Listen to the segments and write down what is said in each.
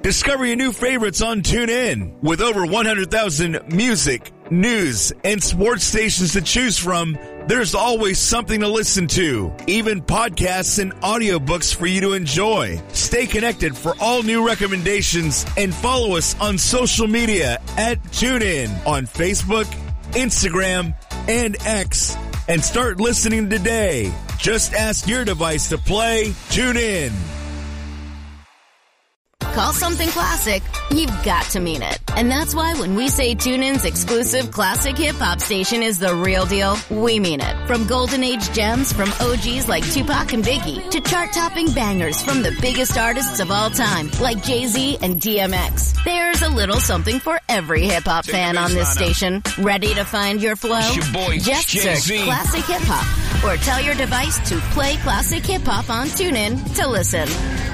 Discover your new favorites on TuneIn. With over 100,000 music, news, and sports stations to choose from, there's always something to listen to. Even podcasts and audiobooks for you to enjoy. Stay connected for all new recommendations and follow us on social media at TuneIn on Facebook, Instagram, and X. And start listening today. Just ask your device to play TuneIn. Call something classic, you've got to mean it. And that's why when we say TuneIn's exclusive classic hip-hop station is the real deal, we mean it. From golden age gems from OGs like Tupac and Biggie to chart-topping bangers from the biggest artists of all time like Jay-Z and DMX. There's a little something for every hip-hop fan on this station. Ready to find your flow? It's your boy, just Jay-Z. search Classic Hip-Hop or tell your device to play Classic Hip-Hop on TuneIn to listen.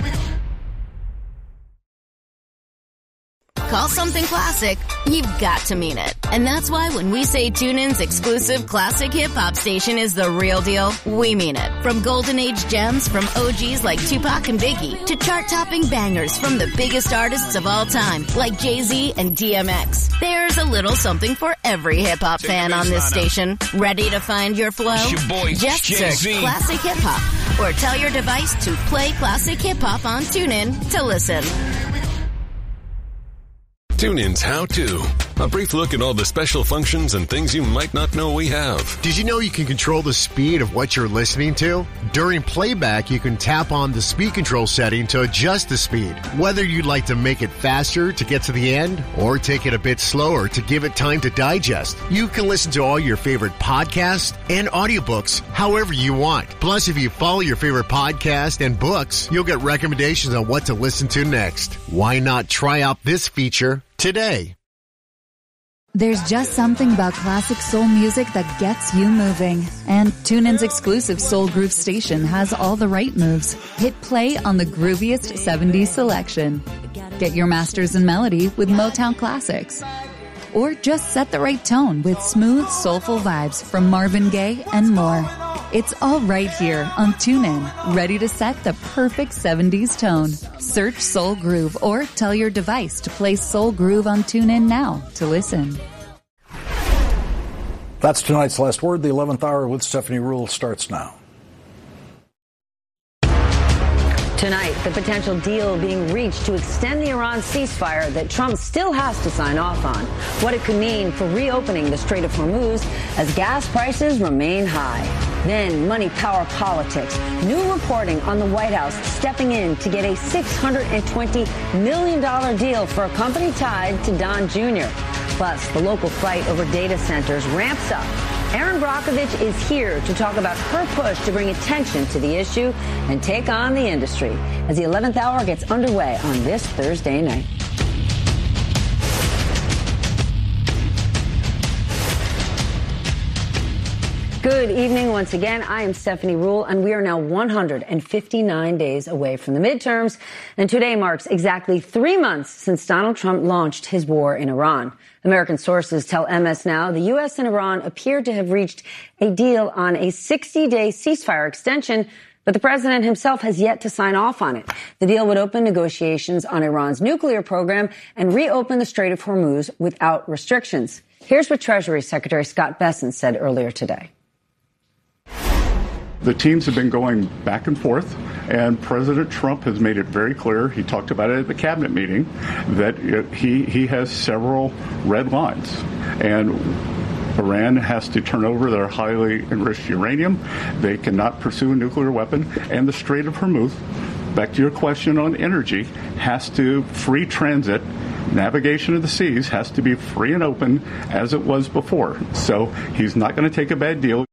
Call something classic, you've got to mean it. And that's why when we say TuneIn's exclusive classic hip-hop station is the real deal, we mean it. From golden age gems from OGs like Tupac and Biggie to chart-topping bangers from the biggest artists of all time like Jay-Z and DMX. There's a little something for every hip-hop fan on this station. Ready to find your flow? It's your boy, just Jay-Z. search Classic Hip-Hop or tell your device to play Classic Hip-Hop on TuneIn to listen. TuneIn's How To. A brief look at all the special functions and things you might not know we have. Did you know you can control the speed of what you're listening to? During playback, you can tap on the speed control setting to adjust the speed. Whether you'd like to make it faster to get to the end or take it a bit slower to give it time to digest, you can listen to all your favorite podcasts and audiobooks however you want. Plus, if you follow your favorite podcast and books, you'll get recommendations on what to listen to next. Why not try out this feature today? There's just something about classic soul music that gets you moving. And TuneIn's exclusive Soul Groove station has all the right moves. Hit play on the grooviest 70s selection. Get your masters in melody with Motown classics. Or just set the right tone with smooth, soulful vibes from Marvin Gaye and more. It's all right here on TuneIn, ready to set the perfect 70s tone. Search Soul Groove or tell your device to play Soul Groove on TuneIn now to listen. That's tonight's Last Word. The 11th hour with Stephanie Ruhle starts now. Tonight, the potential deal being reached to extend the Iran ceasefire that Trump still has to sign off on. What it could mean for reopening the Strait of Hormuz as gas prices remain high. Then, money, power, politics. New reporting on the White House stepping in to get a $620 million deal for a company tied to Don Jr. Plus, the local fight over data centers ramps up. Erin Brockovich is here to talk about her push to bring attention to the issue and take on the industry as the 11th hour gets underway on this Thursday night. Good evening once again. I am Stephanie Ruhle, and we are now 159 days away from the midterms. And today marks exactly 3 months since Donald Trump launched his war in Iran. American sources tell MS Now the U.S. and Iran appear to have reached a deal on a 60-day ceasefire extension, but the president himself has yet to sign off on it. The deal would open negotiations on Iran's nuclear program and reopen the Strait of Hormuz without restrictions. Here's what Treasury Secretary Scott Bessent said earlier today. The teams have been going back and forth, and President Trump has made it very clear, he talked about it at the cabinet meeting, that he has several red lines. And Iran has to turn over their highly enriched uranium. They cannot pursue a nuclear weapon. And the Strait of Hormuz, back to your question on energy, has to free transit. Navigation of the seas has to be free and open as it was before. So he's not going to take a bad deal.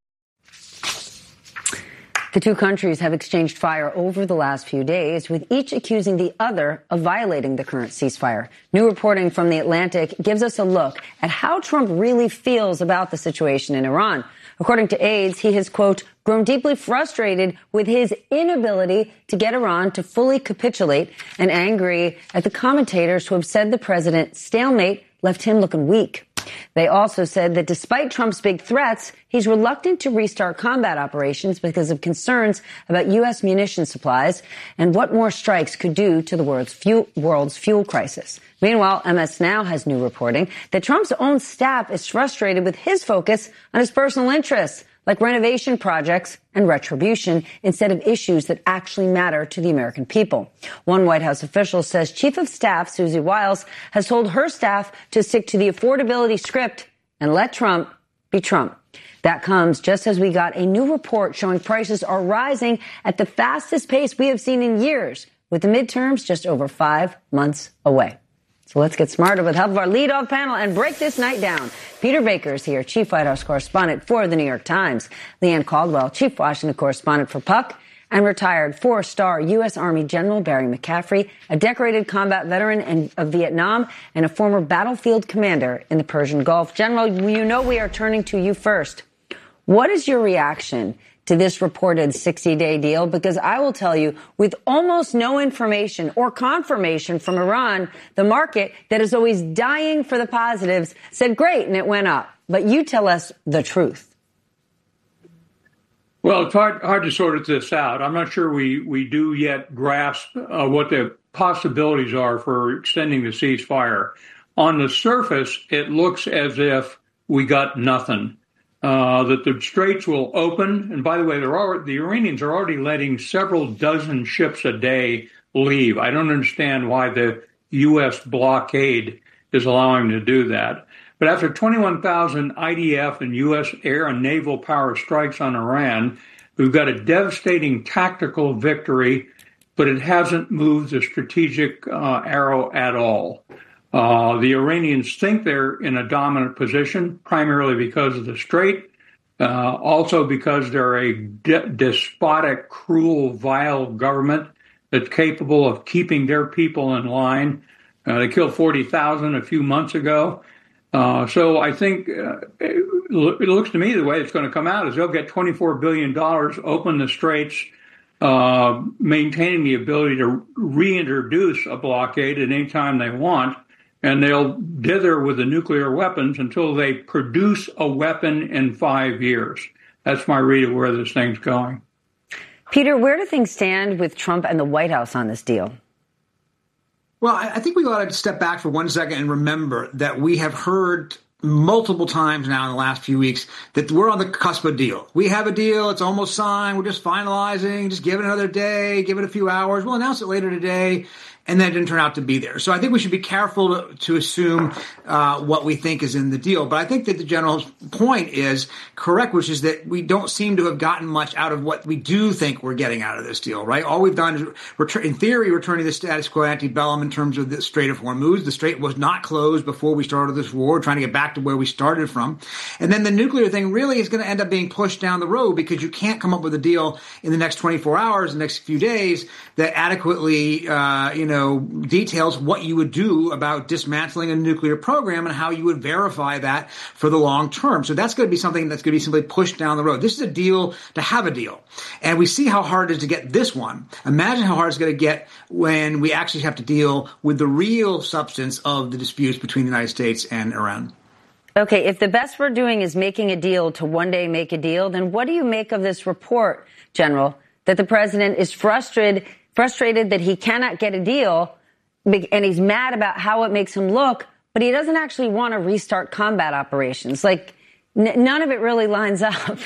The two countries have exchanged fire over the last few days, with each accusing the other of violating the current ceasefire. New reporting from The Atlantic gives us a look at how Trump really feels about the situation in Iran. According to aides, he has, quote, grown deeply frustrated with his inability to get Iran to fully capitulate and angry at the commentators who have said the president's stalemate left him looking weak. They also said that despite Trump's big threats, he's reluctant to restart combat operations because of concerns about U.S. munition supplies and what more strikes could do to the world's fuel crisis. Meanwhile, MS Now has new reporting that Trump's own staff is frustrated with his focus on his personal interests, like renovation projects and retribution, instead of issues that actually matter to the American people. One White House official says Chief of Staff Susie Wiles has told her staff to stick to the affordability script and let Trump be Trump. That comes just as we got a new report showing prices are rising at the fastest pace we have seen in years, with the midterms just over 5 months away. So let's get smarter with help of our leadoff panel and break this night down. Peter Baker is here, Chief White House Correspondent for The New York Times. Leanne Caldwell, Chief Washington Correspondent for Puck. And retired 4-star U.S. Army General Barry McCaffrey, a decorated combat veteran of Vietnam and a former battlefield commander in the Persian Gulf. General, you know we are turning to you first. What is your reaction to this reported 60-day deal? Because I will tell you, with almost no information or confirmation from Iran, the market that is always dying for the positives said great, and it went up. But you tell us the truth. Well, it's hard to sort this out. I'm not sure we do yet grasp what the possibilities are for extending the ceasefire. On the surface, it looks as if we got nothing. That the straits will open. And by the way, the Iranians are already letting several dozen ships a day leave. I don't understand why the U.S. blockade is allowing them to do that. But after 21,000 IDF and U.S. air and naval power strikes on Iran, we've got a devastating tactical victory, but it hasn't moved the strategic arrow at all. The Iranians think they're in a dominant position, primarily because of the strait, also because they're a despotic, cruel, vile government that's capable of keeping their people in line. They killed 40,000 a few months ago. So I think it looks to me the way it's going to come out is they'll get $24 billion, open the straits, maintaining the ability to reintroduce a blockade at any time they want. And they'll dither with the nuclear weapons until they produce a weapon in 5 years. That's my read of where this thing's going. Peter, where do things stand with Trump and the White House on this deal? Well, I think we ought to step back for 1 second and remember that we have heard multiple times now in the last few weeks that we're on the cusp of a deal. We have a deal. It's almost signed. We're just finalizing. Just give it another day. Give it a few hours. We'll announce it later today. And then it didn't turn out to be there. So I think we should be careful to assume what we think is in the deal. But I think that the general's point is correct, which is that we don't seem to have gotten much out of what we do think we're getting out of this deal, right? All we've done is, in theory, returning the status quo ante bellum in terms of the Strait of Hormuz. The strait was not closed before we started this war. We're trying to get back to where we started from. And then the nuclear thing really is going to end up being pushed down the road because you can't come up with a deal in the next 24 hours, the next few days that adequately, details what you would do about dismantling a nuclear program and how you would verify that for the long term. So that's going to be something that's going to be simply pushed down the road. This is a deal to have a deal. And we see how hard it is to get this one. Imagine how hard it's going to get when we actually have to deal with the real substance of the disputes between the United States and Iran. Okay, if the best we're doing is making a deal to one day make a deal, then what do you make of this report, General, that the president is frustrated that he cannot get a deal, and he's mad about how it makes him look, but he doesn't actually want to restart combat operations? Like, none of it really lines up.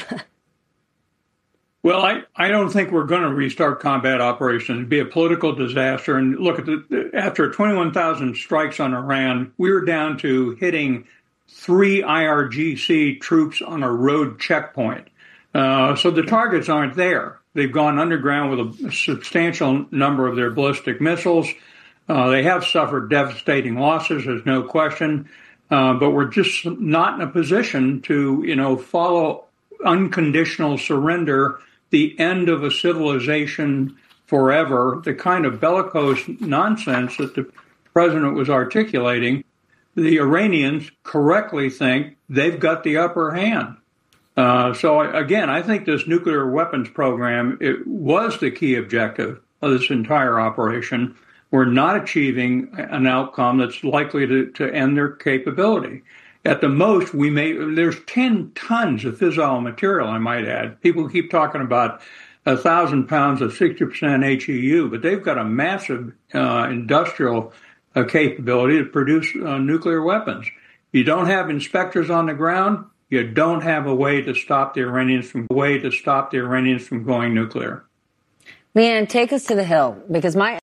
Well, I don't think we're going to restart combat operations. It'd be a political disaster. And look, after 21,000 strikes on Iran, we were down to hitting 3 IRGC troops on a road checkpoint. So the targets aren't there. They've gone underground with a substantial number of their ballistic missiles. They have suffered devastating losses, there's no question. But we're just not in a position to, follow unconditional surrender, the end of a civilization forever, the kind of bellicose nonsense that the president was articulating. The Iranians correctly think they've got the upper hand. So again, I think this nuclear weapons program, it was the key objective of this entire operation. We're not achieving an outcome that's likely to end their capability. At the most, there's 10 tons of fissile material, I might add. People keep talking about 1,000 pounds of 60% HEU, but they've got a massive industrial capability to produce nuclear weapons. You don't have inspectors on the ground, you don't have a way to stop the Iranians from going nuclear. Leanne, take us to the Hill, because my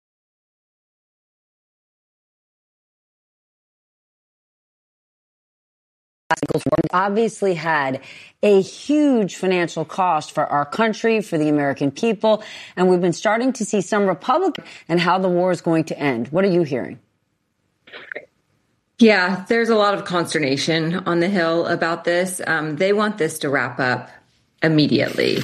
obviously had a huge financial cost for our country, for the American people, and we've been starting to see some Republicans and how the war is going to end. What are you hearing? Yeah, there's a lot of consternation on the Hill about this. They want this to wrap up immediately.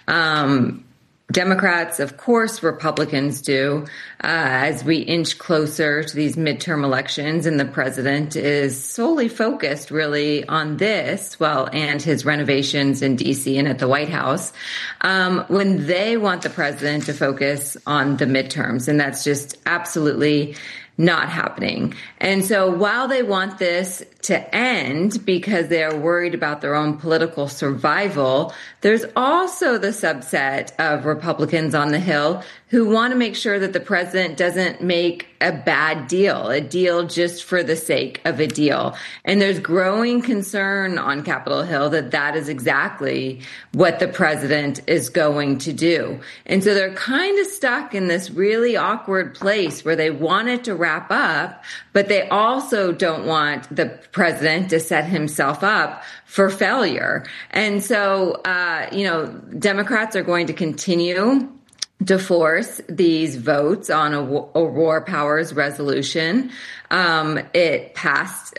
Democrats, of course, Republicans do, as we inch closer to these midterm elections, and the president is solely focused really on this, and his renovations in D.C. and at the White House, when they want the president to focus on the midterms, and that's just absolutely not happening. And so while they want this to end because they are worried about their own political survival, there's also the subset of Republicans on the Hill who want to make sure that the president doesn't make a bad deal, a deal just for the sake of a deal. And there's growing concern on Capitol Hill that that is exactly what the president is going to do. And so they're kind of stuck in this really awkward place where they want it to wrap up, but they also don't want the president to set himself up for failure. And so, Democrats are going to continue to force these votes on a war powers resolution. It passed,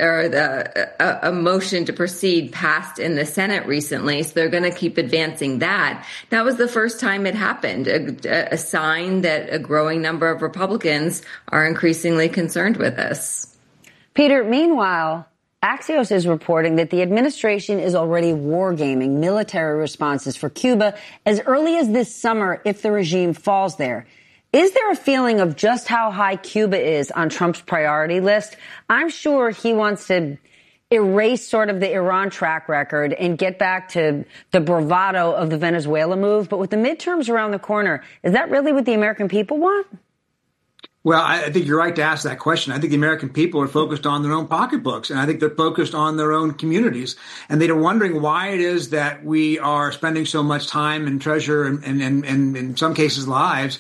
a motion to proceed passed in the Senate recently, so they're going to keep advancing that. That was the first time it happened, a sign that a growing number of Republicans are increasingly concerned with this. Peter, meanwhile, Axios is reporting that the administration is already wargaming military responses for Cuba as early as this summer if the regime falls there. Is there a feeling of just how high Cuba is on Trump's priority list? I'm sure he wants to erase sort of the Iran track record and get back to the bravado of the Venezuela move. But with the midterms around the corner, is that really what the American people want? Well, I think you're right to ask that question. I think the American people are focused on their own pocketbooks, and I think they're focused on their own communities. And they're wondering why it is that we are spending so much time and treasure and in some cases lives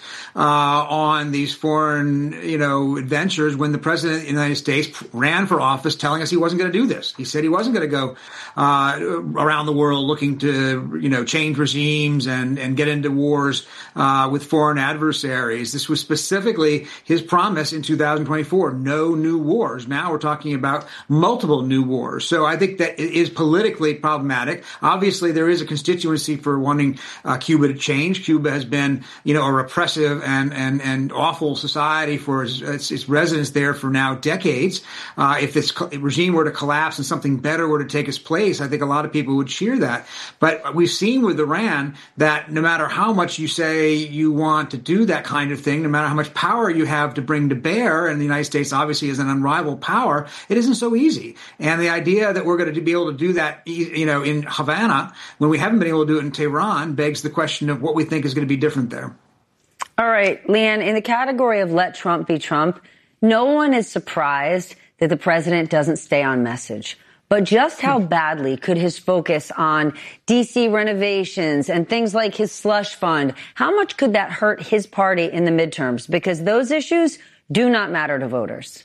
on these foreign, adventures when the president of the United States ran for office telling us he wasn't going to do this. He said he wasn't going to go around the world looking to, change regimes and get into wars with foreign adversaries. This was specifically his promise in 2024, no new wars. Now we're talking about multiple new wars. So I think that it is politically problematic. Obviously, there is a constituency for wanting Cuba to change. Cuba has been, a repressive and awful society for its residents there for now decades. If this regime were to collapse and something better were to take its place, I think a lot of people would cheer that. But we've seen with Iran that no matter how much you say you want to do that kind of thing, no matter how much power you have to bring to bear, and the United States obviously is an unrivaled power, it isn't so easy. And the idea that we're going to be able to do that, in Havana, when we haven't been able to do it in Tehran, begs the question of what we think is going to be different there. All right, Leanne, in the category of let Trump be Trump, no one is surprised that the president doesn't stay on message. But just how badly could his focus on D.C. renovations and things like his slush fund, how much could that hurt his party in the midterms? Because those issues do not matter to voters.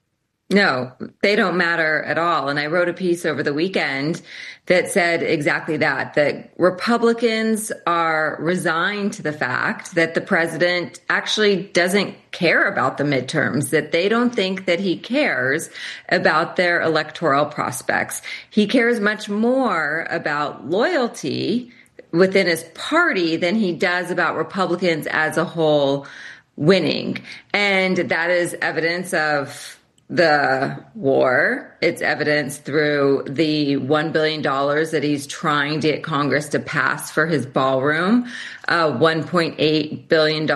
No, they don't matter at all. And I wrote a piece over the weekend that said exactly that Republicans are resigned to the fact that the president actually doesn't care about the midterms, that they don't think that he cares about their electoral prospects. He cares much more about loyalty within his party than he does about Republicans as a whole winning. And that is evidence of the war. It's evidenced through the $1 billion that he's trying to get Congress to pass for his ballroom, $1.8 billion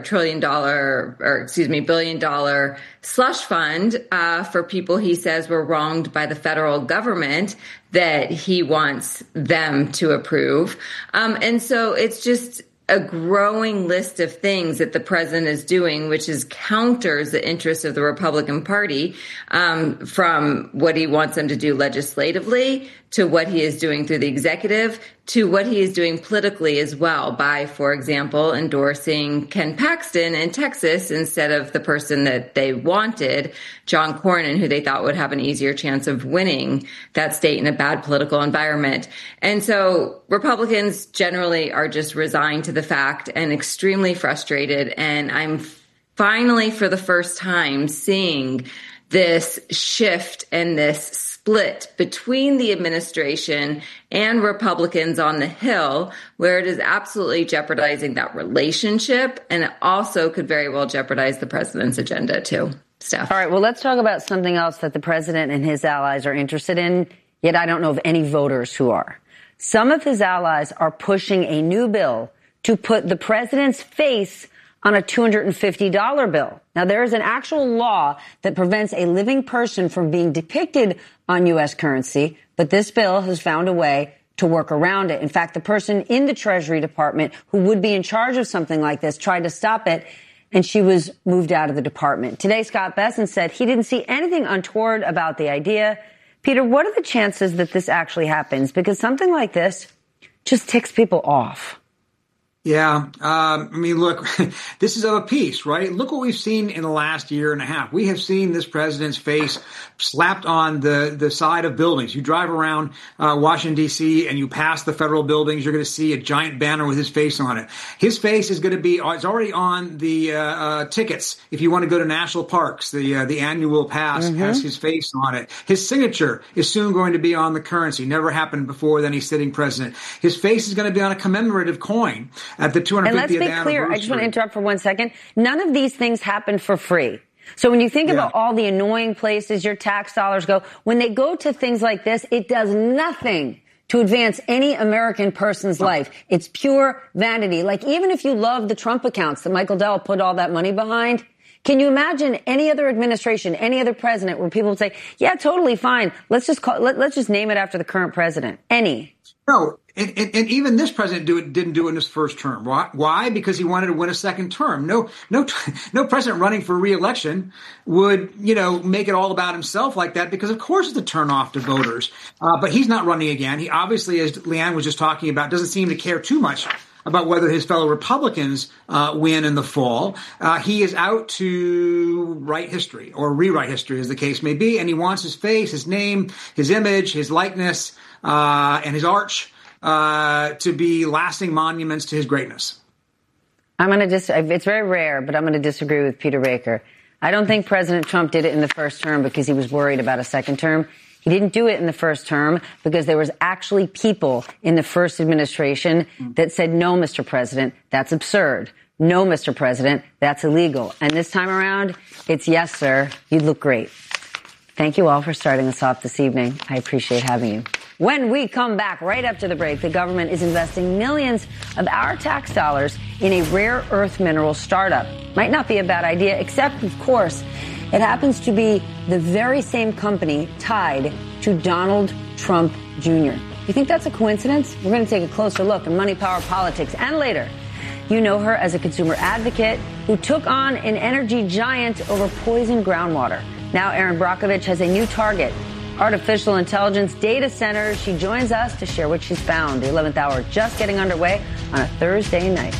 billion slush fund for people he says were wronged by the federal government that he wants them to approve. And so it's just a growing list of things that the president is doing, which is counters the interests of the Republican Party, from what he wants them to do legislatively to what he is doing through the executive to what he is doing politically as well by, for example, endorsing Ken Paxton in Texas instead of the person that they wanted, John Cornyn, who they thought would have an easier chance of winning that state in a bad political environment. And so Republicans generally are just resigned to the fact and extremely frustrated. And I'm finally, for the first time, seeing this shift and this split between the administration and Republicans on the Hill, where it is absolutely jeopardizing that relationship, and it also could very well jeopardize the president's agenda too. Steph. All right, well, let's talk about something else that the president and his allies are interested in, yet I don't know of any voters who are. Some of his allies are pushing a new bill to put the president's face on a $250 bill. Now, there is an actual law that prevents a living person from being depicted on U.S. currency, but this bill has found a way to work around it. In fact, the person in the Treasury Department who would be in charge of something like this tried to stop it, and she was moved out of the department. Today, Scott Bessent said he didn't see anything untoward about the idea. Peter, what are the chances that this actually happens? Because something like this just ticks people off. Yeah. I mean, look, this is of a piece, right? Look what we've seen in the last year and a half. We have seen this president's face slapped on the side of buildings. You drive around Washington, D.C., and you pass the federal buildings, you're going to see a giant banner with his face on it. His face is going to be, it's already on the tickets. If you want to go to national parks, the annual pass has his face on it. His signature is soon going to be on the currency. Never happened before then he's sitting president. His face is going to be on a commemorative coin at the 250th anniversary. And let's be clear, I just want to interrupt for 1 second. None of these things happen for free. So when you think about all the annoying places your tax dollars go, when they go to things like this, it does nothing to advance any American person's life. It's pure vanity. Like, even if you love the Trump accounts that Michael Dell put all that money behind, can you imagine any other administration, any other president where people would say, yeah, totally fine. Let's just name it after the current president. No. And even this president didn't do it in his first term. Why? Because he wanted to win a second term. No president running for re-election would, make it all about himself like that, because of course it's a turnoff to voters. But he's not running again. He obviously, as Leanne was just talking about, doesn't seem to care too much about whether his fellow Republicans win in the fall. He is out to write history, or rewrite history as the case may be, and he wants his face, his name, his image, his likeness, and his arch to be lasting monuments to his greatness. It's very rare, but I'm going to disagree with Peter Baker. I don't think President Trump did it in the first term because he was worried about a second term. He didn't do it in the first term because there was actually people in the first administration that said, no, Mr. President, that's absurd. No, Mr. President, that's illegal. And this time around, it's yes, sir, you look great. Thank you all for starting us off this evening. I appreciate having you. When we come back, right after the break, the government is investing millions of our tax dollars in a rare earth mineral startup. Might not be a bad idea, except, of course, it happens to be the very same company tied to Donald Trump Jr. You think that's a coincidence? We're going to take a closer look at money, power, politics, and later. You know her as a consumer advocate who took on an energy giant over poisoned groundwater. Now Erin Brockovich has a new target. Artificial intelligence data centers. She joins us to share what she's found. The 11th hour just getting underway on a Thursday night.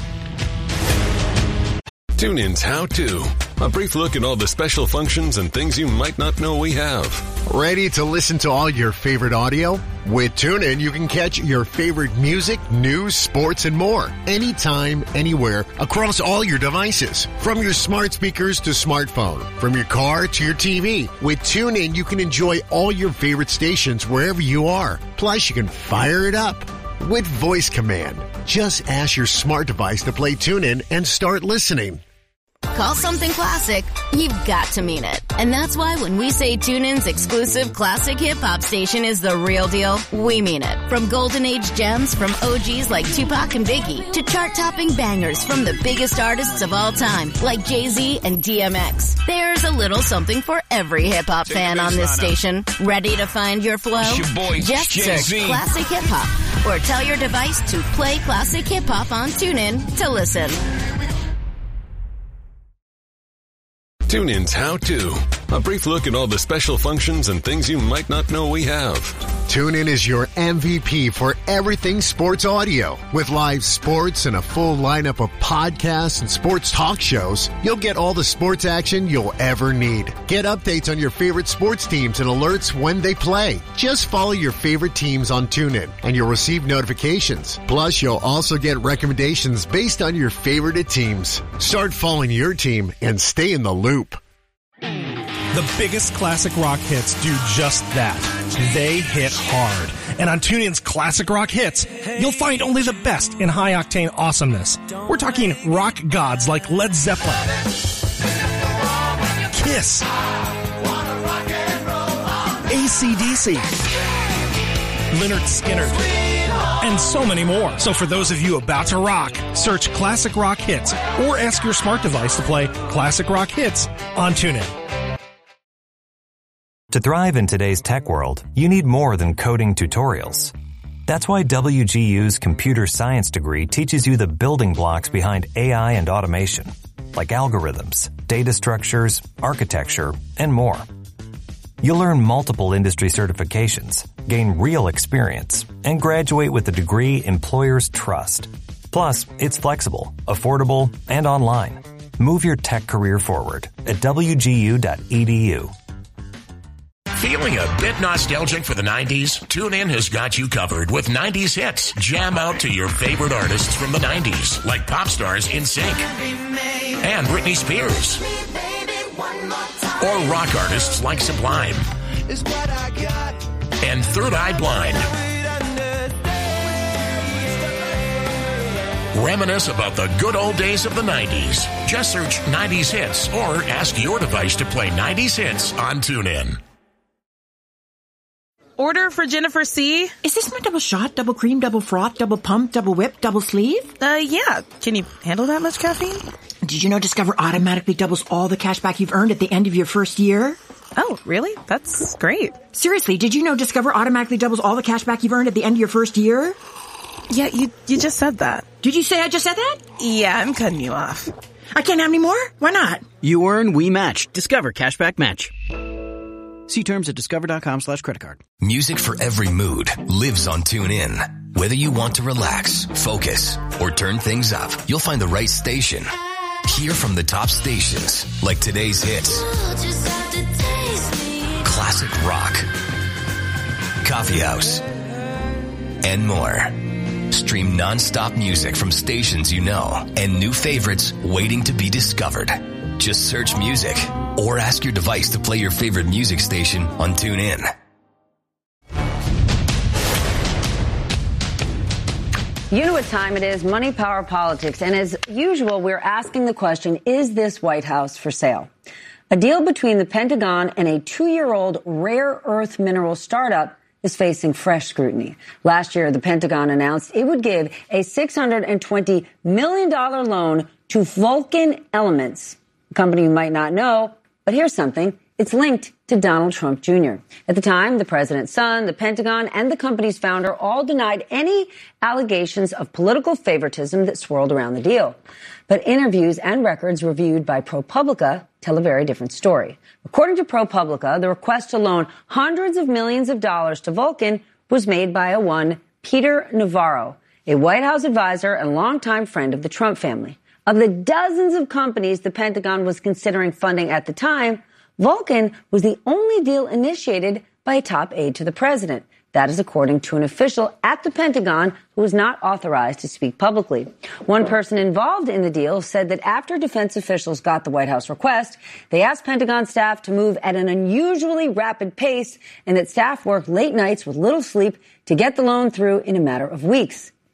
TuneIn's How To. A brief look at all the special functions and things you might not know we have. Ready to listen to all your favorite audio? With TuneIn, you can catch your favorite music, news, sports, and more. Anytime, anywhere, across all your devices. From your smart speakers to smartphone. From your car to your TV. With TuneIn, you can enjoy all your favorite stations wherever you are. Plus, you can fire it up with voice command. Just ask your smart device to play TuneIn and start listening. call something classic, you've got to mean it. And that's why when we say TuneIn's exclusive classic hip-hop station is the real deal, we mean it. From golden age gems from OGs like Tupac and Biggie to chart-topping bangers from the biggest artists of all time like Jay-Z and DMX. There's a little something for every hip-hop fan on this station. Ready to find your flow? It's your boy, just Jay-Z. search Classic Hip Hop or tell your device to play Classic Hip Hop on TuneIn to listen. TuneIn's How To. A brief look at all the special functions and things you might not know we have. TuneIn is your MVP for everything sports audio. With live sports and a full lineup of podcasts and sports talk shows, you'll get all the sports action you'll ever need. Get updates on your favorite sports teams and alerts when they play. Just follow your favorite teams on TuneIn and you'll receive notifications. Plus, you'll also get recommendations based on your favorite teams. Start following your team and stay in the loop. The biggest classic rock hits do just that. They hit hard. And on TuneIn's Classic Rock Hits, you'll find only the best in high-octane awesomeness. We're talking rock gods like Led Zeppelin, Kiss, AC/DC, Lynyrd Skynyrd, and so many more. So for those of you about to rock, search Classic Rock Hits or ask your smart device to play Classic Rock Hits on TuneIn. To thrive in today's tech world, you need more than coding tutorials. That's why WGU's computer science degree teaches you the building blocks behind AI and automation, like algorithms, data structures, architecture, and more. You'll earn multiple industry certifications, gain real experience, and graduate with a degree employers trust. Plus, it's flexible, affordable, and online. Move your tech career forward at wgu.edu. Feeling a bit nostalgic for the 90s? TuneIn has got you covered with 90s hits. Jam out to your favorite artists from the 90s, like pop stars NSYNC and Britney Spears. Or rock artists like Sublime and Third Eye Blind. Reminisce about the good old days of the 90s. Just search 90s hits or ask your device to play 90s hits on TuneIn. Order for Jennifer C. Is this my double shot, double cream, double froth, double pump, double whip, double sleeve? Yeah. Can you handle that much caffeine? Did you know Discover automatically doubles all the cash back you've earned at the end of your first year? Oh, really? That's great. Seriously, did you know Discover automatically doubles all the cash back you've earned at the end of your first year? Yeah, you just said that. Did you say I just said that? Yeah, I'm cutting you off. I can't have any more? Why not? You earn, we match. Discover Cashback Match. See terms at discover.com/creditcard. Music for every mood lives on TuneIn. Whether you want to relax, focus, or turn things up, you'll find the right station. Hear from the top stations, like today's hits, classic rock, coffee house, and more. Stream non-stop music from stations you know and new favorites waiting to be discovered. Just search music or ask your device to play your favorite music station on TuneIn. You know what time it is, Money, Power, Politics. And as usual, we're asking the question, is this White House for sale? A deal between the Pentagon and a 2-year-old rare earth mineral startup is facing fresh scrutiny. Last year, the Pentagon announced it would give a $620 million loan to Vulcan Elements, a company you might not know, but here's something. It's linked to Donald Trump Jr. At the time, the president's son, the Pentagon, and the company's founder all denied any allegations of political favoritism that swirled around the deal. But interviews and records reviewed by ProPublica tell a very different story. According to ProPublica, the request to loan hundreds of millions of dollars to Vulcan was made by a one Peter Navarro, a White House advisor and longtime friend of the Trump family. Of the dozens of companies the Pentagon was considering funding at the time, Vulcan was the only deal initiated by a top aide to the president. That is according to an official at the Pentagon who was not authorized to speak publicly. One person involved in the deal said that after defense officials got the White House request, they asked Pentagon staff to move at an unusually rapid pace and that staff worked late nights with little sleep to get the loan through in a matter of weeks.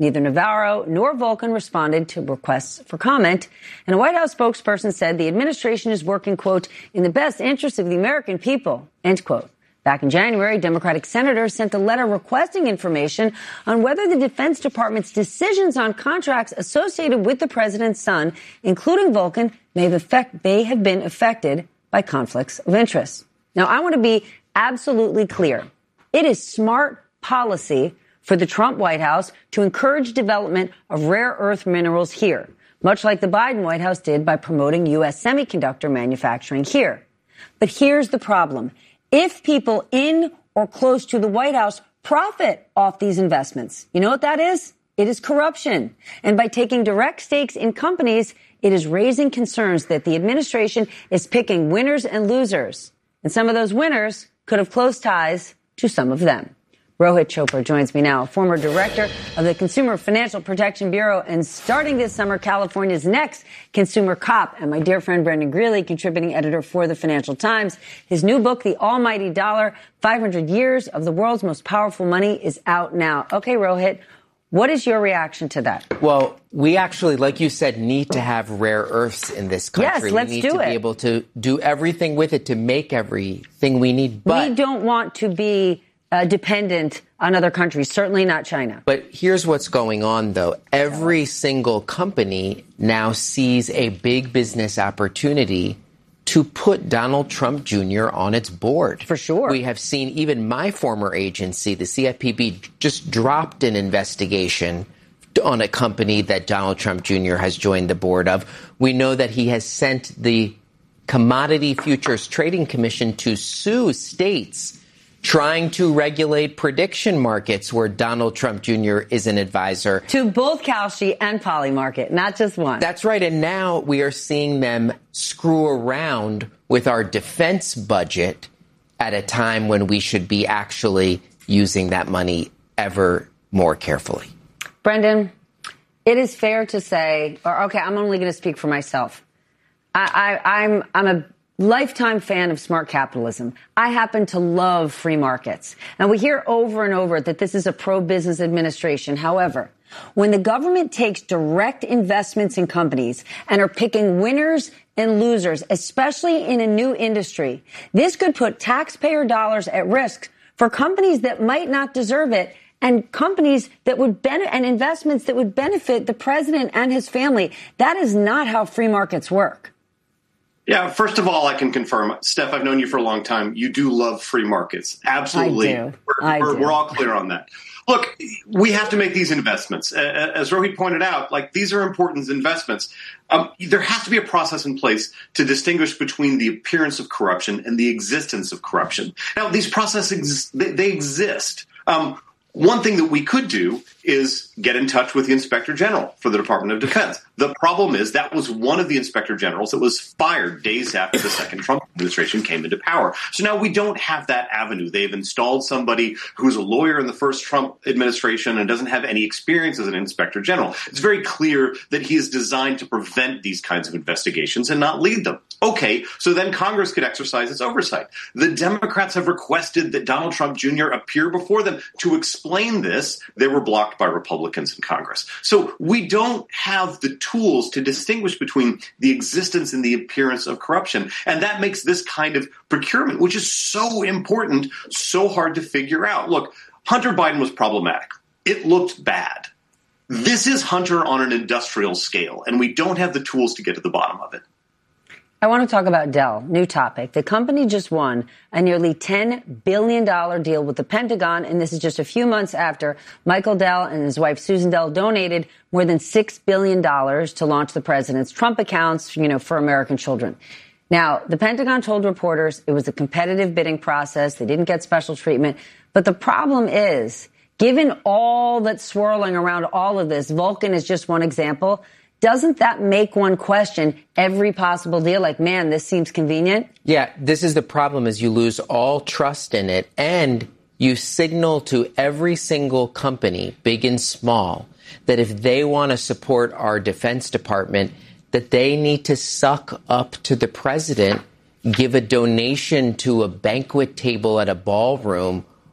Neither Navarro nor Vulcan responded to requests for comment. And a White House spokesperson said the administration is working, quote, in the best interest of the American people, end quote. Back in January, Democratic senators sent a letter requesting information on whether the Defense Department's decisions on contracts associated with the president's son, including Vulcan, may have been affected by conflicts of interest. Now, I want to be absolutely clear. It is smart policy for the Trump White House to encourage development of rare earth minerals here, much like the Biden White House did by promoting U.S. semiconductor manufacturing here. But here's the problem. If people in or close to the White House profit off these investments, you know what that is? It is corruption. And by taking direct stakes in companies, it is raising concerns that the administration is picking winners and losers. And some of those winners could have close ties to some of them. Rohit Chopra joins me now, former director of the Consumer Financial Protection Bureau, and starting this summer, California's next consumer cop, and my dear friend Brendan Greeley, contributing editor for the Financial Times. His new book, The Almighty Dollar, 500 Years of the World's Most Powerful Money, is out now. Okay, Rohit, what is your reaction to that? Well, we actually, like you said, need to have rare earths in this country. Yes, let's do it. We need to be able to do everything with it to make everything we need. But we don't want to be dependent on other countries, certainly not China. But here's what's going on, though. Every single company now sees a big business opportunity to put Donald Trump Jr. on its board. For sure. We have seen even my former agency, the CFPB, just dropped an investigation on a company that Donald Trump Jr. has joined the board of. We know that he has sent the Commodity Futures Trading Commission to sue states trying to regulate prediction markets where Donald Trump Jr. is an advisor. To both Kalshi and Polymarket, not just one. That's right. And now we are seeing them screw around with our defense budget at a time when we should be actually using that money ever more carefully. Brendan, it is fair to say, I'm only going to speak for myself. I'm a lifetime fan of smart capitalism. I happen to love free markets. And we hear over and over that this is a pro-business administration. However, when the government takes direct investments in companies and are picking winners and losers, especially in a new industry, this could put taxpayer dollars at risk for companies that might not deserve it and companies that would and investments that would benefit the president and his family. That is not how free markets work. Yeah, first of all, I can confirm, Steph, I've known you for a long time. You do love free markets. Absolutely. I do. We're all clear on that. Look, we have to make these investments. As Rohit pointed out, these are important investments. There has to be a process in place to distinguish between the appearance of corruption and the existence of corruption. Now, these processes, they exist. One thing that we could do is get in touch with the Inspector General for the Department of Defense. The problem is that was one of the Inspector Generals that was fired days after the second Trump administration came into power. So now we don't have that avenue. They've installed somebody who's a lawyer in the first Trump administration and doesn't have any experience as an Inspector General. It's very clear that he is designed to prevent these kinds of investigations and not lead them. Okay, so then Congress could exercise its oversight. The Democrats have requested that Donald Trump Jr. appear before them to explain this. They were blocked by Republicans in Congress. So we don't have the tools to distinguish between the existence and the appearance of corruption. And that makes this kind of procurement, which is so important, so hard to figure out. Look, Hunter Biden was problematic. It looked bad. This is Hunter on an industrial scale, and we don't have the tools to get to the bottom of it. I want to talk about Dell. New topic. The company just won a nearly $10 billion deal with the Pentagon, and this is just a few months after Michael Dell and his wife Susan Dell donated more than $6 billion to launch the president's Trump accounts, for American children. Now, the Pentagon told reporters it was a competitive bidding process. They didn't get special treatment. But the problem is, given all that's swirling around all of this, Vulcan is just one example. Doesn't that make one question every possible deal? Like, man, this seems convenient. Yeah, this is the problem, is you lose all trust in it, and you signal to every single company, big and small, that if they want to support our Defense Department, that they need to suck up to the president, give a donation to a banquet table at a ballroom,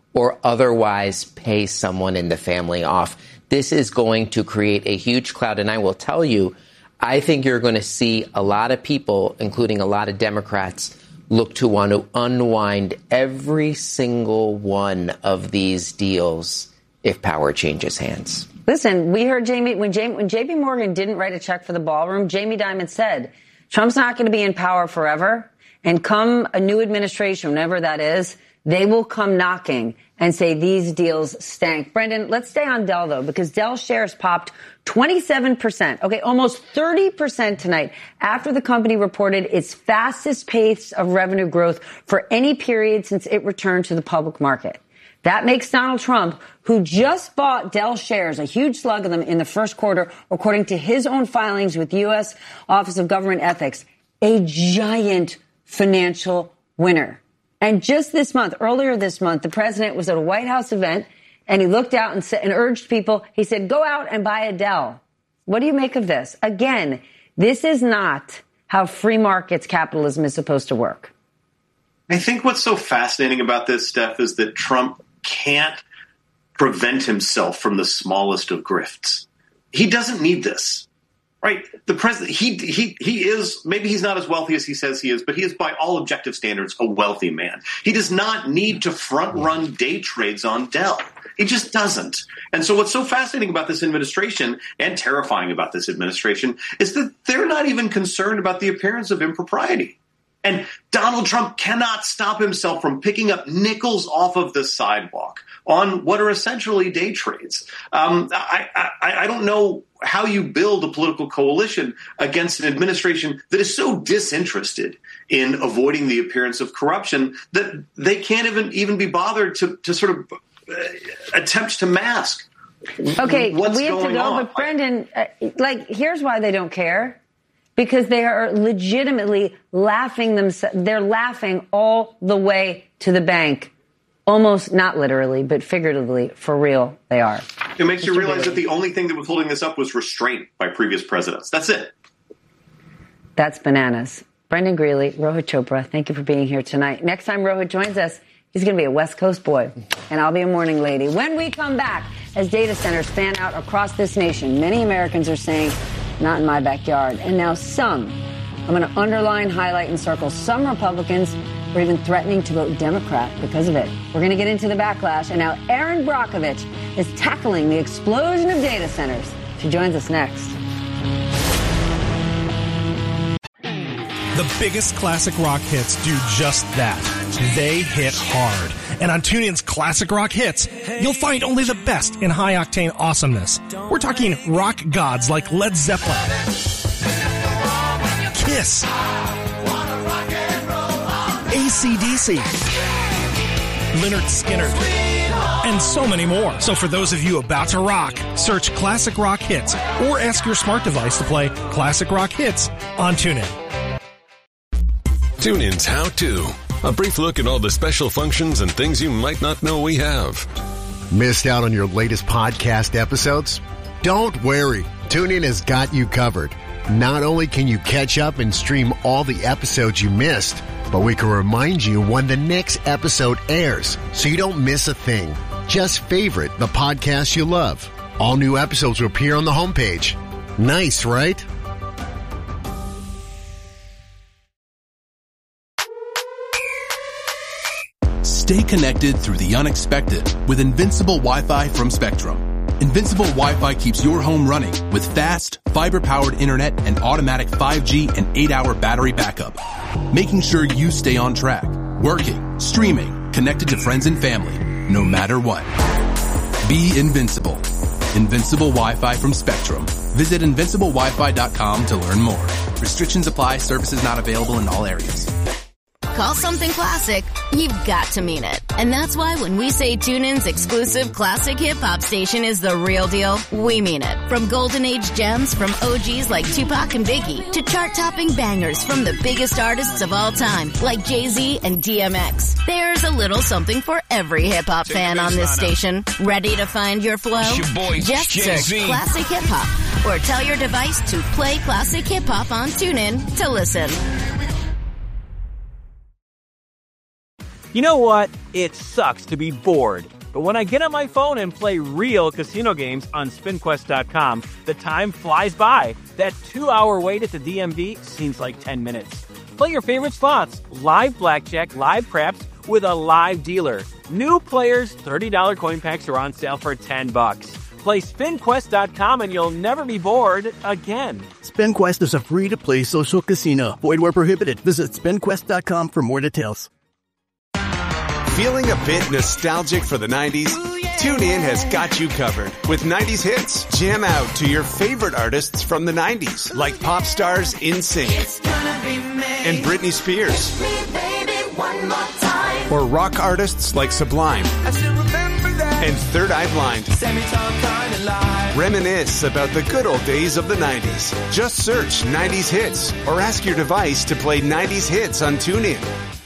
or otherwise pay someone in the family off. This is going to create a huge cloud. And I will tell you, I think you're going to see a lot of people, including a lot of Democrats, look to want to unwind every single one of these deals if power changes hands. Listen, we heard when J.P. Morgan didn't write a check for the ballroom, Jamie Dimon said, Trump's not going to be in power forever. And come a new administration, whenever that is, they will come knocking and say these deals stank. Brendan, let's stay on Dell, though, because Dell shares popped 27%, okay, almost 30% tonight after the company reported its fastest pace of revenue growth for any period since it returned to the public market. That makes Donald Trump, who just bought Dell shares, a huge slug of them in the first quarter, according to his own filings with the U.S. Office of Government Ethics, a giant financial winner. And just this month, earlier this month, the president was at a White House event and he looked out and urged people, he said, go out and buy a Dell. What do you make of this? Again, this is not how free markets capitalism is supposed to work. I think what's so fascinating about this, Steph, is that Trump can't prevent himself from the smallest of grifts. He doesn't need this. Right. The president, he is, maybe he's not as wealthy as he says he is, but he is by all objective standards a wealthy man. He does not need to front run day trades on Dell. He just doesn't. And so what's so fascinating about this administration and terrifying about this administration is that they're not even concerned about the appearance of impropriety. And Donald Trump cannot stop himself from picking up nickels off of the sidewalk on what are essentially day trades. I don't know how you build a political coalition against an administration that is so disinterested in avoiding the appearance of corruption that they can't even be bothered to sort of attempt to mask. Okay, what's we have going to go, on. but Brendan, here's why they don't care. Because they are legitimately laughing they're laughing all the way to the bank. Almost not literally, but figuratively, for real, they are. It makes you realize that the only thing that was holding this up was restraint by previous presidents. That's it. That's bananas. Brendan Greeley, Rohit Chopra, thank you for being here tonight. Next time Rohit joins us, he's going to be a West Coast boy, and I'll be a morning lady. When we come back, as data centers fan out across this nation, many Americans are saying, not in my backyard. And now some, I'm going to underline, highlight, and circle, some Republicans are even threatening to vote Democrat because of it. We're going to get into the backlash. And now Aaron Brockovich is tackling the explosion of data centers. She joins us next. The biggest classic rock hits do just that. They hit hard. And on TuneIn's Classic Rock Hits, you'll find only the best in high-octane awesomeness. We're talking rock gods like Led Zeppelin, Kiss, AC/DC, Lynyrd Skynyrd, and so many more. So for those of you about to rock, search Classic Rock Hits or ask your smart device to play Classic Rock Hits on TuneIn. TuneIn's How To. A brief look at all the special functions and things you might not know we have. Missed out on your latest podcast episodes? Don't worry. TuneIn has got you covered. Not only can you catch up and stream all the episodes you missed, but we can remind you when the next episode airs so you don't miss a thing. Just favorite the podcast you love. All new episodes will appear on the homepage. Nice, right? Stay connected through the unexpected with Invincible Wi-Fi from Spectrum. Invincible Wi-Fi keeps your home running with fast, fiber-powered internet and automatic 5G and 8-hour battery backup, making sure you stay on track, working, streaming, connected to friends and family, no matter what. Be invincible. Invincible Wi-Fi from Spectrum. Visit invinciblewifi.com to learn more. Restrictions apply. Services not available in all areas. Call something classic, you've got to mean it. And that's why when we say TuneIn's exclusive classic hip-hop station is the real deal, we mean it. From golden age gems from OGs like Tupac and Biggie to chart-topping bangers from the biggest artists of all time like Jay-Z and DMX. There's a little something for every hip-hop fan on this station. Ready to find your flow? It's your boy, Just Jay-Z. search Classic Hip-Hop or tell your device to play Classic Hip-Hop on TuneIn to listen. You know what? It sucks to be bored. But when I get on my phone and play real casino games on SpinQuest.com, the time flies by. That 2-hour wait at the DMV seems like 10 minutes. Play your favorite slots, live blackjack, live craps, with a live dealer. New players, $30 coin packs are on sale for $10. Play SpinQuest.com and you'll never be bored again. SpinQuest is a free-to-play social casino. Void where prohibited. Visit SpinQuest.com for more details. Feeling a bit nostalgic for the 90s? TuneIn has got you covered. With 90s hits, jam out to your favorite artists from the 90s, like pop stars NSYNC and Britney Spears. Or rock artists like Sublime and Third Eye Blind. Reminisce about the good old days of the 90s. Just search 90s hits or ask your device to play 90s hits on TuneIn.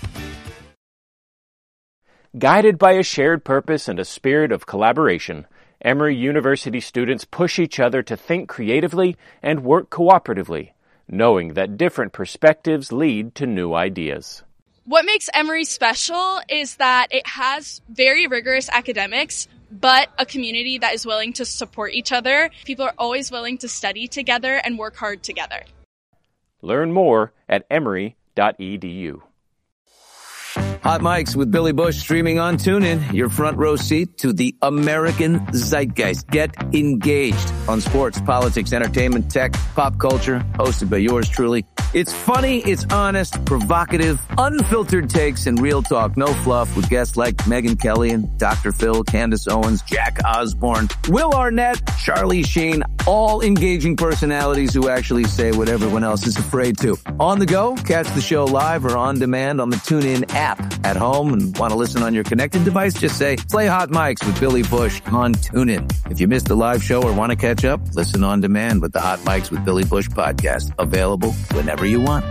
Guided by a shared purpose and a spirit of collaboration, Emory University students push each other to think creatively and work cooperatively, knowing that different perspectives lead to new ideas. What makes Emory special is that it has very rigorous academics, but a community that is willing to support each other. People are always willing to study together and work hard together. Learn more at emory.edu. Hot Mics with Billy Bush streaming on TuneIn. Your front row seat to the American zeitgeist. Get engaged on sports, politics, entertainment, tech, pop culture. Hosted by yours truly. It's funny, it's honest, provocative, unfiltered takes, and real talk. No fluff with guests like Megyn Kelly and Dr. Phil, Candace Owens, Jack Osborne, Will Arnett, Charlie Sheen. All engaging personalities who actually say what everyone else is afraid to. On the go, catch the show live or on demand on the TuneIn app. At home and want to listen on your connected device, just say, play Hot Mics with Billy Bush on TuneIn. If you missed a live show or want to catch up, listen on demand with the Hot Mics with Billy Bush podcast. Available whenever you want.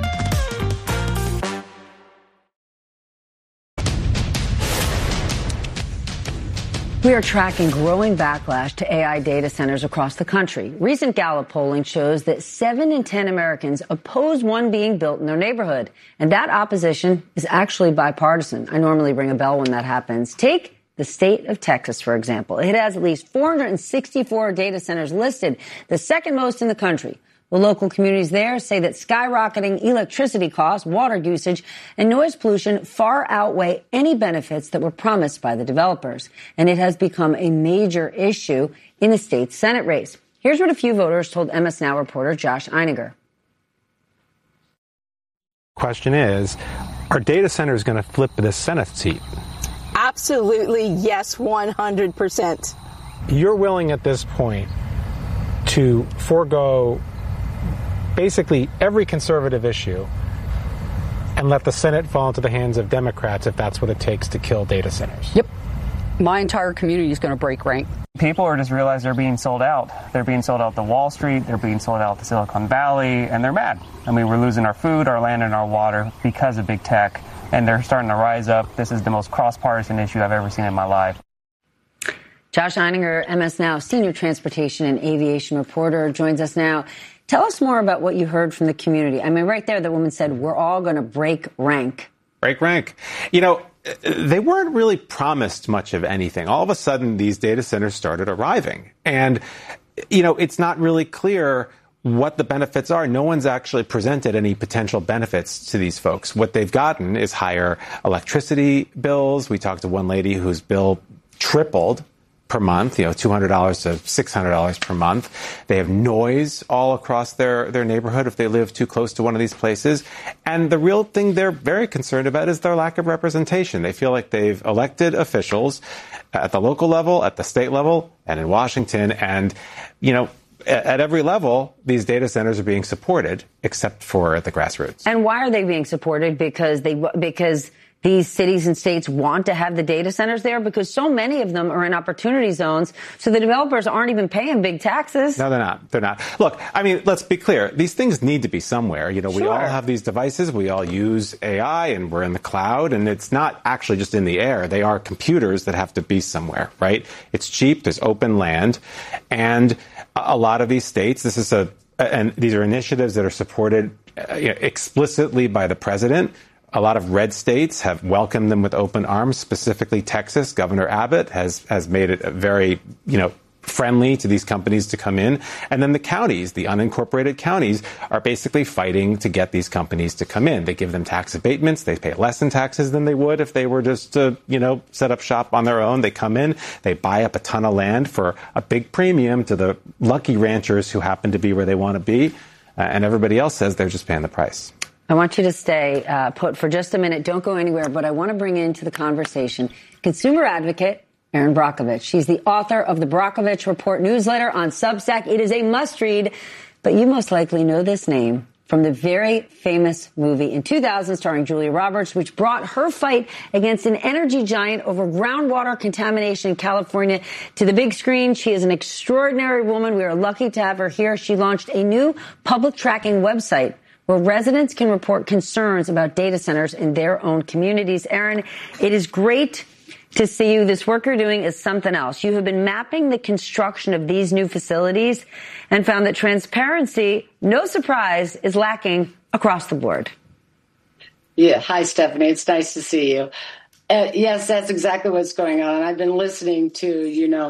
We are tracking growing backlash to AI data centers across the country. Recent Gallup polling shows that 7 in 10 Americans oppose one being built in their neighborhood. And that opposition is actually bipartisan. I normally ring a bell when that happens. Take the state of Texas, for example. It has at least 464 data centers listed, the second most in the country. The local communities there say that skyrocketing electricity costs, water usage, and noise pollution far outweigh any benefits that were promised by the developers. And it has become a major issue in the state's Senate race. Here's what a few voters told MS Now reporter Josh Einiger. Question is, are data centers going to flip this Senate seat? Absolutely, yes, 100%. You're willing at this point to forego basically every conservative issue and let the Senate fall into the hands of Democrats if that's what it takes to kill data centers. Yep. My entire community is going to break rank. People are just realize they're being sold out. They're being sold out to Wall Street. They're being sold out to Silicon Valley, and they're mad. I mean, we're losing our food, our land, and our water because of big tech, and they're starting to rise up. This is the most cross-partisan issue I've ever seen in my life. Josh Einiger, MS Now senior transportation and aviation reporter, joins us now. Tell us more about what you heard from the community. I mean, right there, the woman said, we're all going to break rank. Break rank. You know, they weren't really promised much of anything. All of a sudden, these data centers started arriving. And, you know, it's not really clear what the benefits are. No one's actually presented any potential benefits to these folks. What they've gotten is higher electricity bills. We talked to one lady whose bill tripled per month, you know, $200 to $600 per month. They have noise all across their neighborhood if they live too close to one of these places. And the real thing they're very concerned about is their lack of representation. They feel like they've elected officials at the local level, at the state level, and in Washington. And, you know, at every level, these data centers are being supported, except for at the grassroots. And why are they being supported? Because these cities and states want to have the data centers there, because so many of them are in opportunity zones. So the developers aren't even paying big taxes. No, they're not. They're not. Look, I mean, let's be clear. These things need to be somewhere. You know, we all have these devices. We all use AI and we're in the cloud, and it's not actually just in the air. They are computers that have to be somewhere, right? It's cheap. There's open land. And a lot of these states, and these are initiatives that are supported explicitly by the president. A lot of red states have welcomed them with open arms, specifically Texas. Governor Abbott has made it very, friendly to these companies to come in. And then the counties, the unincorporated counties, are basically fighting to get these companies to come in. They give them tax abatements. They pay less in taxes than they would if they were just to, set up shop on their own. They come in, they buy up a ton of land for a big premium to the lucky ranchers who happen to be where they want to be. And everybody else says they're just paying the price. I want you to stay put for just a minute. Don't go anywhere. But I want to bring into the conversation consumer advocate Erin Brockovich. She's the author of the Brockovich Report newsletter on Substack. It is a must-read, but you most likely know this name from the very famous movie in 2000 starring Julia Roberts, which brought her fight against an energy giant over groundwater contamination in California to the big screen. She is an extraordinary woman. We are lucky to have her here. She launched a new public tracking website where residents can report concerns about data centers in their own communities. Erin, it is great to see you. This work you're doing is something else. You have been mapping the construction of these new facilities and found that transparency, no surprise, is lacking across the board. Yeah. Hi, Stephanie. It's nice to see you. Yes, that's exactly what's going on. I've been listening to,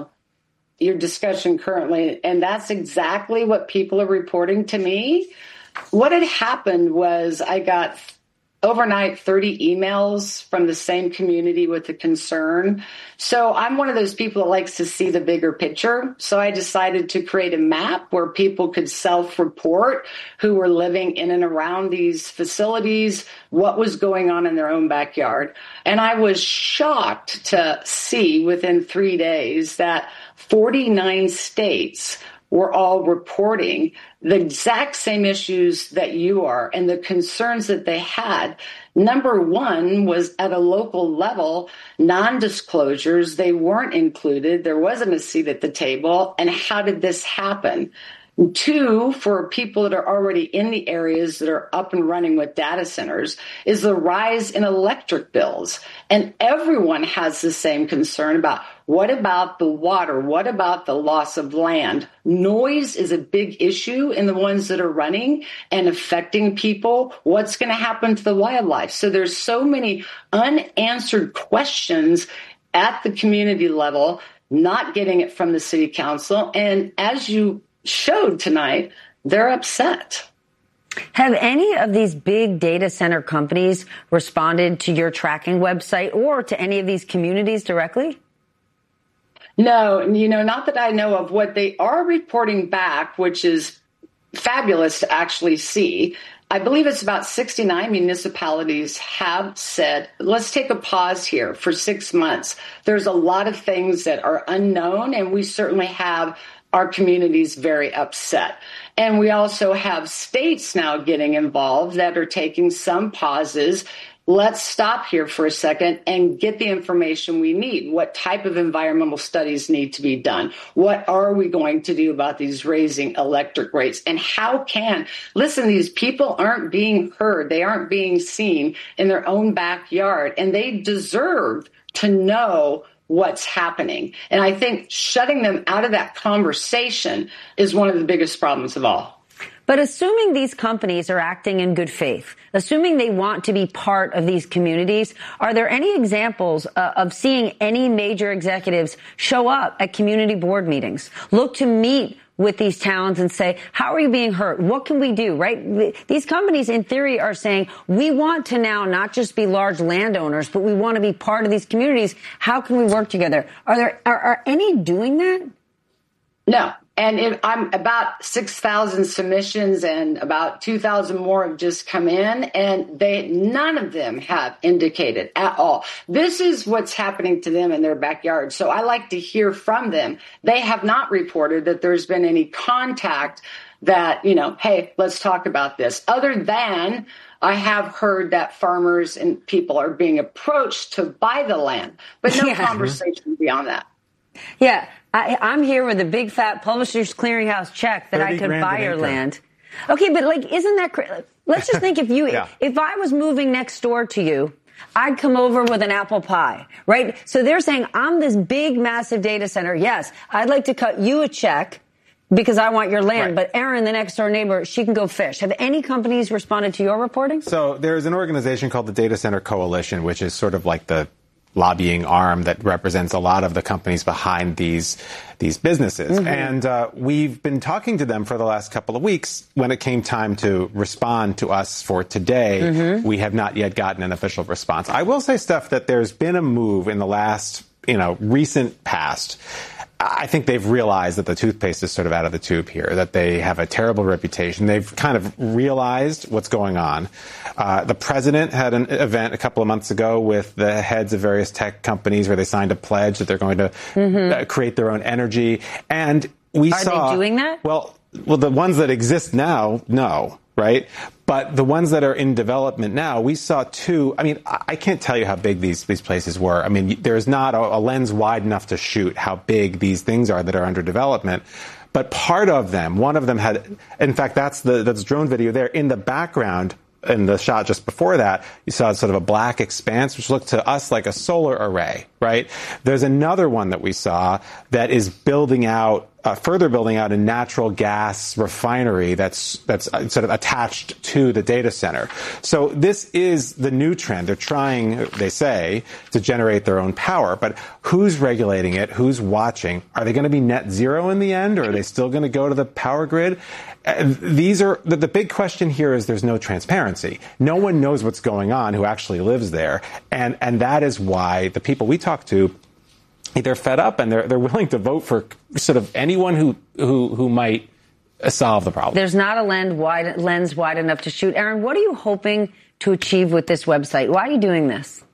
your discussion currently, and that's exactly what people are reporting to me. What had happened was I got overnight 30 emails from the same community with a concern. So I'm one of those people that likes to see the bigger picture. So I decided to create a map where people could self-report who were living in and around these facilities, what was going on in their own backyard. And I was shocked to see within 3 days that 49 states were all reporting the exact same issues that you are and the concerns that they had. Number one was at a local level, non-disclosures. They weren't included. There wasn't a seat at the table. And how did this happen? Two, for people that are already in the areas that are up and running with data centers, is the rise in electric bills. And everyone has the same concern about what about the water? What about the loss of land? Noise is a big issue in the ones that are running and affecting people. What's going to happen to the wildlife? So there's so many unanswered questions at the community level, not getting it from the city council. And as you showed tonight, they're upset. Have any of these big data center companies responded to your tracking website or to any of these communities directly? No, not that I know of. What they are reporting back, which is fabulous to actually see, I believe it's about 69 municipalities have said, let's take a pause here for 6 months. There's a lot of things that are unknown, and we certainly have our communities very upset. And we also have states now getting involved that are taking some pauses. Let's stop here for a second and get the information we need. What type of environmental studies need to be done? What are we going to do about these raising electric rates? And listen, these people aren't being heard. They aren't being seen in their own backyard, and they deserve to know what's happening. And I think shutting them out of that conversation is one of the biggest problems of all. But assuming these companies are acting in good faith, assuming they want to be part of these communities, are there any examples of seeing any major executives show up at community board meetings, look to meet with these towns and say, how are you being hurt? What can we do, right? These companies, in theory, are saying, we want to now not just be large landowners, but we want to be part of these communities. How can we work together? Are any doing that? No. And I'm about 6,000 submissions and about 2,000 more have just come in, and none of them have indicated at all. This is what's happening to them in their backyard. So I like to hear from them. They have not reported that there's been any contact that, hey, let's talk about this. Other than I have heard that farmers and people are being approached to buy the land, but no conversation beyond that. Yeah. I'm here with a big fat Publishers Clearinghouse check that I could buy your land. Okay, but isn't that crazy? Let's just think if I was moving next door to you, I'd come over with an apple pie, right? So they're saying, I'm this big, massive data center. Yes, I'd like to cut you a check. because I want your land. Right. But Erin, the next door neighbor, she can go fish. Have any companies responded to your reporting? So there's an organization called the Data Center Coalition, which is sort of like the lobbying arm that represents a lot of the companies behind these businesses. Mm-hmm. And we've been talking to them for the last couple of weeks. When it came time to respond to us for today, we have not yet gotten an official response. I will say, Steph, that there's been a move in the last, recent past. I think they've realized that the toothpaste is sort of out of the tube here, that they have a terrible reputation. They've kind of realized what's going on. The president had an event a couple of months ago with the heads of various tech companies where they signed a pledge that they're going to create their own energy. And we saw... Are they doing that? Well, the ones that exist now, no. Right? But the ones that are in development now, we saw two. I mean, I can't tell you how big these places were. I mean, there's not a lens wide enough to shoot how big these things are that are under development. But part of them, one of them had, in fact, that's drone video there. In the background, in the shot just before that, you saw sort of a black expanse, which looked to us like a solar array, right? There's another one that we saw that is building out, further building out a natural gas refinery that's sort of attached to the data center. So this is the new trend. They're trying, they say, to generate their own power. But who's regulating it? Who's watching? Are they going to be net zero in the end, or are they still going to go to the power grid? These are the big question here is there's no transparency. No one knows what's going on who actually lives there. And that is why the people we talk to, they're fed up and they're willing to vote for sort of anyone who might solve the problem. There's not a lens wide enough to shoot. Erin, what are you hoping to achieve with this website? Why are you doing this?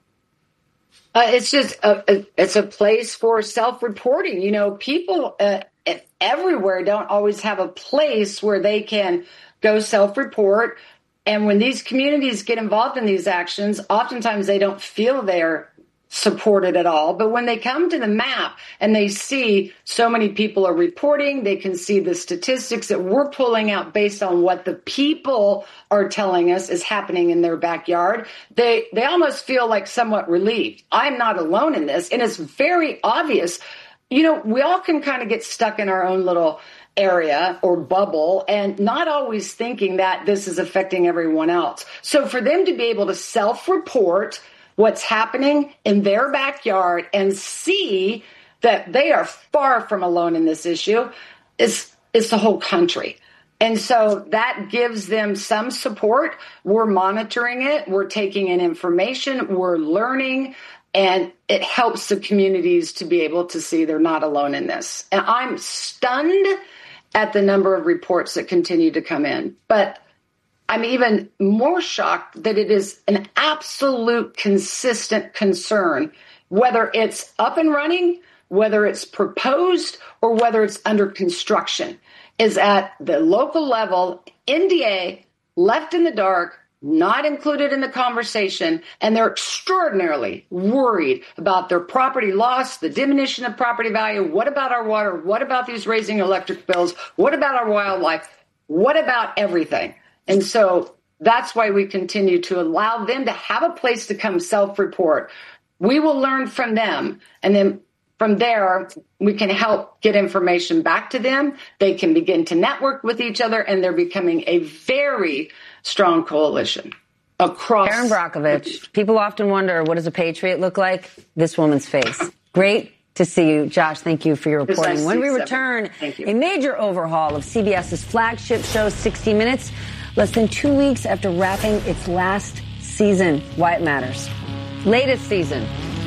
It's just it's a place for self-reporting. People everywhere don't always have a place where they can go self-report. And when these communities get involved in these actions, oftentimes they don't feel they're supported at all. But when they come to the map and they see so many people are reporting, they can see the statistics that we're pulling out based on what the people are telling us is happening in their backyard, they almost feel like somewhat relieved. I'm not alone in this. And it's very obvious. We all can kind of get stuck in our own little area or bubble and not always thinking that this is affecting everyone else. So for them to be able to self-report what's happening in their backyard and see that they are far from alone in this issue is the whole country. And so that gives them some support. We're monitoring it. We're taking in information. We're learning. And it helps the communities to be able to see they're not alone in this. And I'm stunned at the number of reports that continue to come in. But I'm even more shocked that it is an absolute consistent concern, whether it's up and running, whether it's proposed, or whether it's under construction, is at the local level, NDA, left in the dark, not included in the conversation, and they're extraordinarily worried about their property loss, the diminution of property value. What about our water? What about these raising electric bills? What about our wildlife? What about everything? And so that's why we continue to allow them to have a place to come self-report. We will learn from them, and then from there, we can help get information back to them. They can begin to network with each other, and they're becoming a very strong coalition across. Erin Brockovich, people often wonder, what does a patriot look like? This woman's face. Great to see you. Josh, thank you for your reporting. Nice when we return, a major overhaul of CBS's flagship show, 60 Minutes, less than 2 weeks after wrapping its last season. Why it matters. Latest season.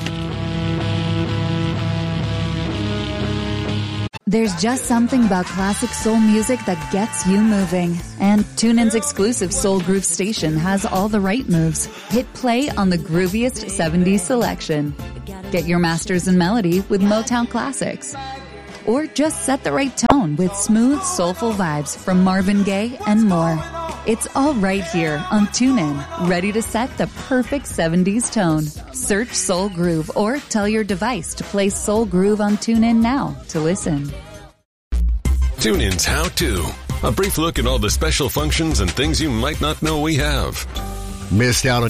There's just something about classic soul music that gets you moving. And TuneIn's exclusive Soul Groove station has all the right moves. Hit play on the grooviest 70s selection. Get your masters in melody with Motown classics. Or just set the right tone with smooth, soulful vibes from Marvin Gaye and more. It's all right here on TuneIn, ready to set the perfect 70s tone. Search Soul Groove or tell your device to play Soul Groove on TuneIn now to listen. TuneIn's How To. A brief look at all the special functions and things you might not know we have. Missed out on